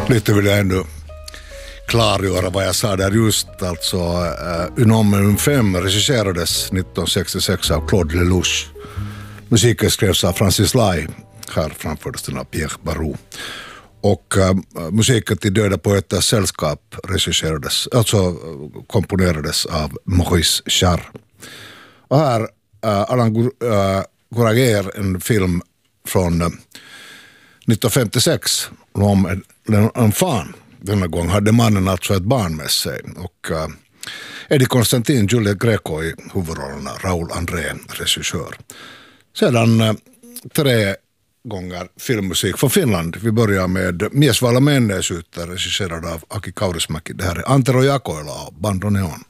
Lite vill jag ändå klargöra vad jag sa där just. Alltså, Un homme un femme regisserades 1966 av Claude Lelouch. Musiken skrevs av Francis Lai. Här framfördes den av Pierre Barou. Och musiken till Döda poeters sällskap komponerades av Maurice Jarre. Och här Alain Goraguer, en film från 1956 om en fan. Denna gång hade mannen alltså ett barn med sig. Och Eddie Constantin, Juliette Greco i huvudrollerna, Raoul André, regissör. Sedan 3 gånger filmmusik från Finland. Vi börjar med Mies Vala Menneisyyttä, regisserad av Aki Kaurismäki. Det här är Antero Jakoila och Bandoneon.